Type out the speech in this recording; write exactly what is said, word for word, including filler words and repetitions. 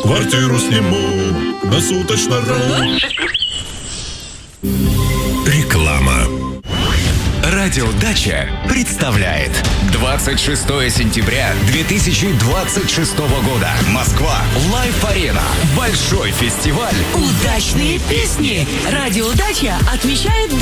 Квартиру сниму на суточно-ру. Реклама. Радиодача представляет двадцать шестое сентября две тысячи двадцать шестого года. Москва. Лайф-арена. Большой фестиваль. Удачные песни. Радиодача отмечает